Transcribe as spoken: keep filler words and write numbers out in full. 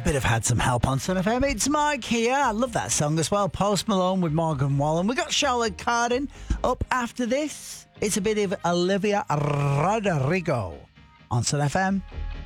bit of Had Some Help on Sun F M. It's Mike here. I love that song as well. Post Malone with Morgan Wallen. We got Charlotte Cardin up after this. It's a bit of Olivia Rodrigo on Sun F M.